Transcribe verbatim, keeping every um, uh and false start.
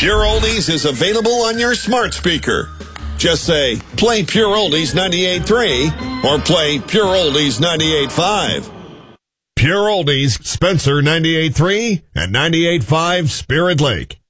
Pure Oldies is available on your smart speaker. Just say, play Pure Oldies ninety-eight point three or play Pure Oldies ninety-eight point five. Pure Oldies, Spencer ninety-eight point three and ninety-eight point five Spirit Lake.